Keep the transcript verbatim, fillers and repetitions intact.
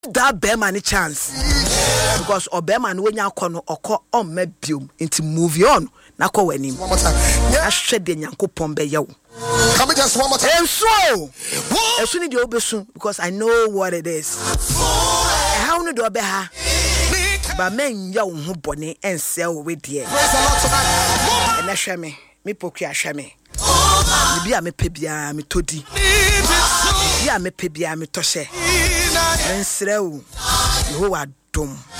that bear man chance because obema no nya kono oko on mabiom into move on na ko wanim one more time ahwe de nyankopon be yewo come just one more time and so esu ni de obesu because I know what it is e how no do obe ha ba men ya wo ho bone ense wo we de praise the Lord tonight e na hwe me me poku ahwe me bi a me pe bia me todi bi a me pe bia me tohye ensrew Yehowa dom